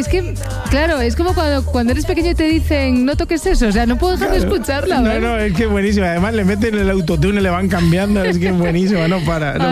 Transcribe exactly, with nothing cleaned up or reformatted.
es que, claro, es como cuando, cuando eres pequeño y te dicen no toques eso, o sea, no puedo dejar claro. de escucharla. No, ¿vale? no, es que es buenísima. Además le meten el autotune y le van cambiando, es que es buenísima, no para. No